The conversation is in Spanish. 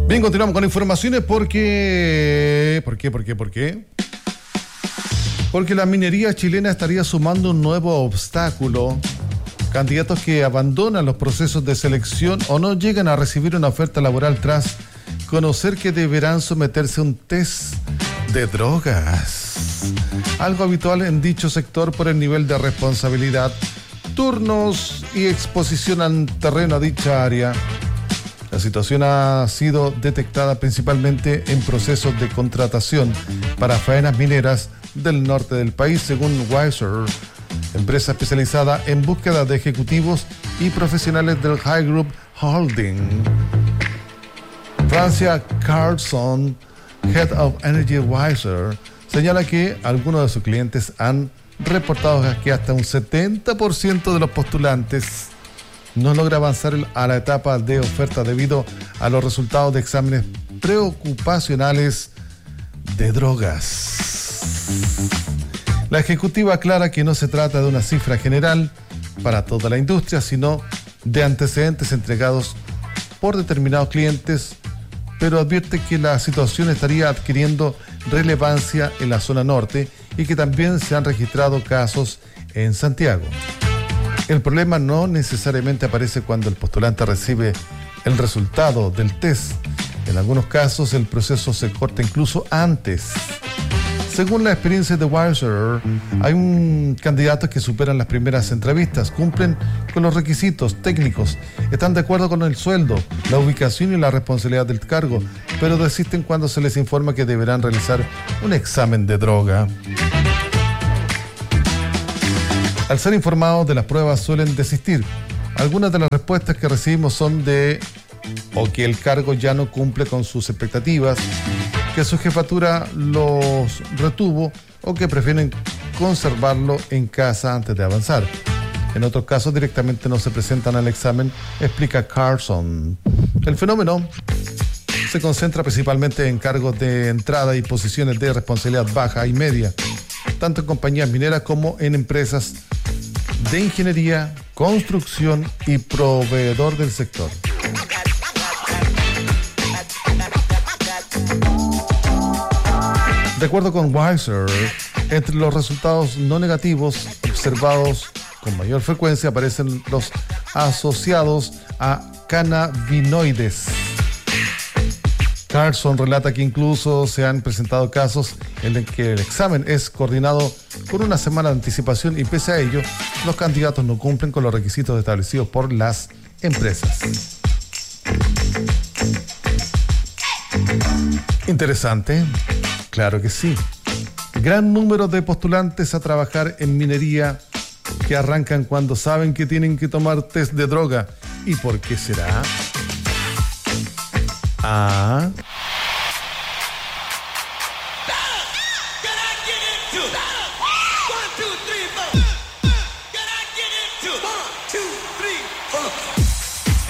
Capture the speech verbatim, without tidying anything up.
Bien, continuamos con informaciones porque... ¿Por qué? ¿Por qué? ¿Por qué? Porque la minería chilena estaría sumando un nuevo obstáculo. Candidatos que abandonan los procesos de selección o no llegan a recibir una oferta laboral tras conocer que deberán someterse a un test de drogas. Algo habitual en dicho sector por el nivel de responsabilidad, turnos y exposición al terreno a dicha área. La situación ha sido detectada principalmente en procesos de contratación para faenas mineras del norte del país, según Weiser, empresa especializada en búsqueda de ejecutivos y profesionales del High Group Holding. Francia Carlson, Head of Energy Weiser, señala que algunos de sus clientes han reportado que hasta un setenta por ciento de los postulantes no logra avanzar a la etapa de oferta debido a los resultados de exámenes preocupacionales de drogas. La ejecutiva aclara que no se trata de una cifra general para toda la industria, sino de antecedentes entregados por determinados clientes, pero advierte que la situación estaría adquiriendo relevancia en la zona norte y que también se han registrado casos en Santiago. El problema no necesariamente aparece cuando el postulante recibe el resultado del test. En algunos casos el proceso se corta incluso antes. Según la experiencia de Weiser, hay un candidatos que superan las primeras entrevistas, cumplen con los requisitos técnicos, están de acuerdo con el sueldo, la ubicación y la responsabilidad del cargo, pero desisten cuando se les informa que deberán realizar un examen de droga. Al ser informados de las pruebas suelen desistir. Algunas de las respuestas que recibimos son de o que el cargo ya no cumple con sus expectativas, que su jefatura los retuvo o que prefieren conservarlo en casa antes de avanzar. En otros casos directamente no se presentan al examen, explica Carlson. El fenómeno se concentra principalmente en cargos de entrada y posiciones de responsabilidad baja y media, tanto en compañías mineras como en empresas de ingeniería, construcción y proveedor del sector. De acuerdo con Weiser, entre los resultados no negativos observados con mayor frecuencia aparecen los asociados a cannabinoides. Carlson relata que incluso se han presentado casos en los que el examen es coordinado con una semana de anticipación y pese a ello, los candidatos no cumplen con los requisitos establecidos por las empresas. Interesante, claro que sí. Gran número de postulantes a trabajar en minería que arrancan cuando saben que tienen que tomar test de droga. ¿Y por qué será? Ah.